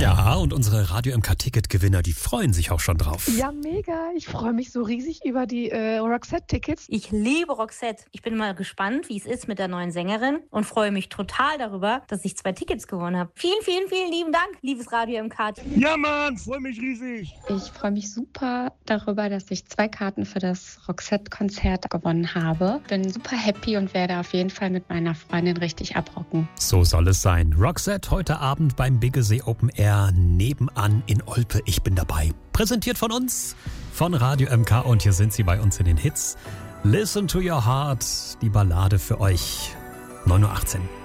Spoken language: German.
Ja, und unsere Radio MK-Ticket-Gewinner, die freuen sich auch schon drauf. Ja, mega. Ich freue mich so riesig über die Roxette-Tickets. Ich liebe Roxette. Ich bin mal gespannt, wie es ist mit der neuen Sängerin und freue mich total darüber, dass ich 2 Tickets gewonnen habe. Vielen, vielen, vielen lieben Dank, liebes Radio MK. Ja, Mann, freue mich riesig. Ich freue mich super darüber, dass ich 2 Karten für das Roxette-Konzert gewonnen habe. Bin super happy und werde auf jeden Fall mit meiner Freundin richtig abrocken. So soll es sein. Roxette heute Abend beim Biggesee Open Air nebenan in Olpe. Ich bin dabei. Präsentiert von uns, von Radio MK, und hier sind sie bei uns in den Hits. Listen to Your Heart, die Ballade für euch. 9:18 Uhr.